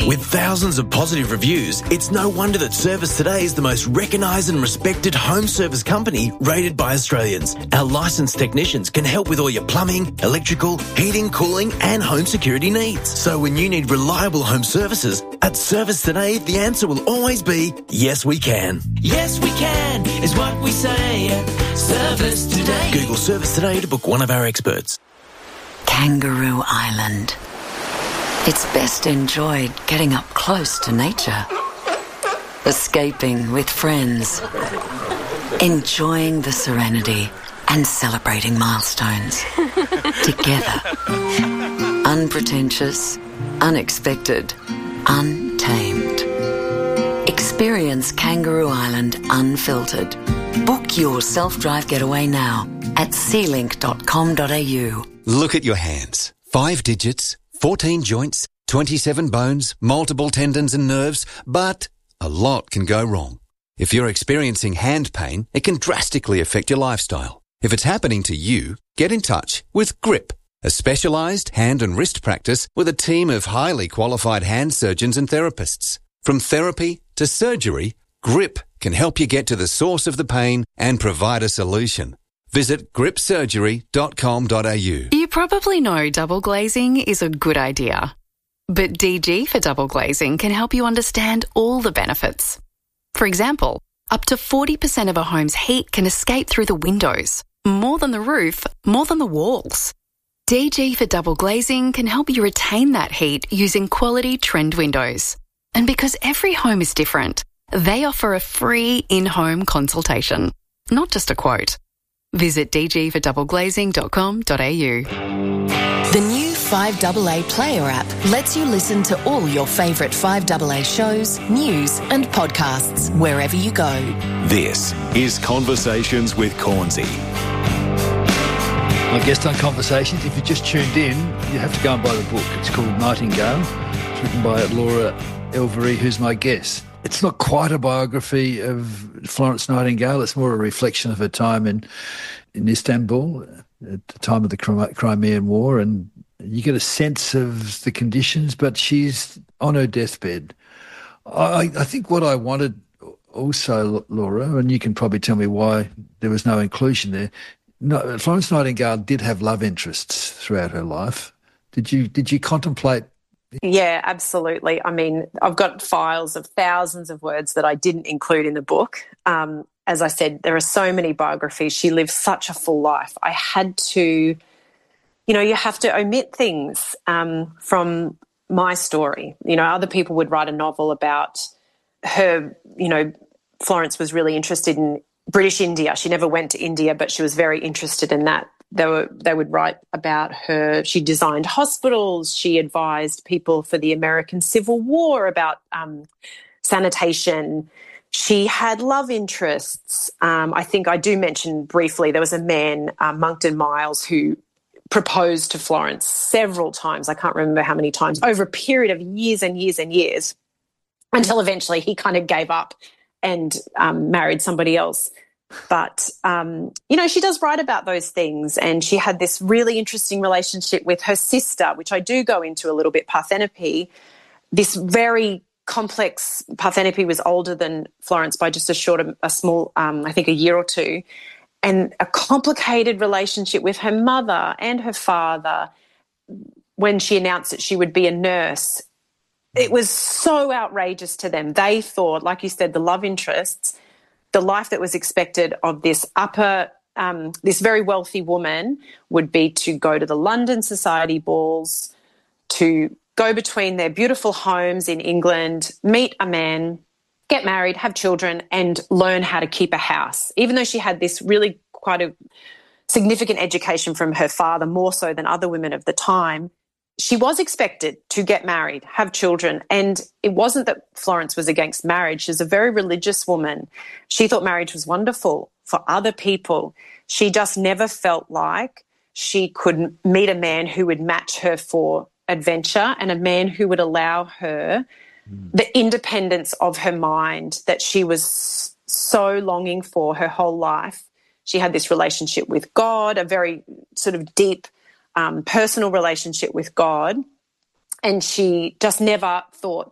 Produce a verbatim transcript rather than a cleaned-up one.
With thousands of positive reviews, it's no wonder that Service Today is the most recognised and respected home service company rated by Australians. Our licensed technicians can help with all your plumbing, electrical, heating, cooling and home security needs. So when you need reliable home services, at Service Today, the answer will always be, yes, we can. Yes, we can, is what we say at Service Today. Google Service Today to book one of our experts. Kangaroo Island. It's best enjoyed getting up close to nature, escaping with friends, enjoying the serenity and celebrating milestones together. Unpretentious, unexpected, untamed. Experience Kangaroo Island unfiltered. Book your self-drive getaway now at sea link dot com dot a u. Look at your hands. Five digits, fourteen joints, twenty-seven bones, multiple tendons and nerves, but a lot can go wrong. If you're experiencing hand pain, it can drastically affect your lifestyle. If it's happening to you, get in touch with Grip, a specialised hand and wrist practice with a team of highly qualified hand surgeons and therapists. From therapy to surgery, Grip can help you get to the source of the pain and provide a solution. Visit grip surgery dot com dot a u. You probably know double glazing is a good idea. But D G for double glazing can help you understand all the benefits. For example, up to forty percent of a home's heat can escape through the windows. More than the roof, more than the walls. D G for double glazing can help you retain that heat using quality trend windows. And because every home is different, they offer a free in-home consultation, not just a quote. Visit d g for double glazing dot com dot a u. The new five A A Player app lets you listen to all your favourite five A A shows, news and podcasts wherever you go. This is Conversations with Cornsey. My guest on Conversations, if you just tuned in, you have to go and buy the book. It's called Nightingale. It's written by Laura Elvery, who's my guest. It's not quite a biography of Florence Nightingale. It's more a reflection of her time in, in Istanbul at the time of the Crimean War, and you get a sense of the conditions, but she's on her deathbed. I, I think what I wanted also, Laura, and you can probably tell me why there was no inclusion there, no, Florence Nightingale did have love interests throughout her life. Did you did you contemplate? Yeah, absolutely. I mean, I've got files of thousands of words that I didn't include in the book. Um, as I said, there are so many biographies. She lived such a full life. I had to, you know, you have to omit things um, from my story. You know, other people would write a novel about her, you know, Florence was really interested in British India. She never went to India, but she was very interested in that. They were, they would write about her. She designed hospitals. She advised people for the American Civil War about um, sanitation. She had love interests. Um, I think I do mention briefly there was a man, uh, Monckton Miles, who proposed to Florence several times. I can't remember how many times, over a period of years and years and years, until eventually he kind of gave up and um, married somebody else. But, um, you know, she does write about those things, and she had this really interesting relationship with her sister, which I do go into a little bit, Parthenope. This very complex, Parthenope was older than Florence by just a short, a small, um, I think a year or two, and a complicated relationship with her mother and her father. When she announced that she would be a nurse, it was so outrageous to them. They thought, like you said, the love interests, the life that was expected of this upper, um, this very wealthy woman would be to go to the London society balls, to go between their beautiful homes in England, meet a man, get married, have children, and learn how to keep a house. Even though she had this really quite a significant education from her father, more so than other women of the time, she was expected to get married, have children, and it wasn't that Florence was against marriage. She's a very religious woman. She thought marriage was wonderful for other people. She just never felt like she could meet a man who would match her for adventure and a man who would allow her mm. the independence of her mind that she was so longing for her whole life. She had this relationship with God, a very sort of deep Um, personal relationship with God, and she just never thought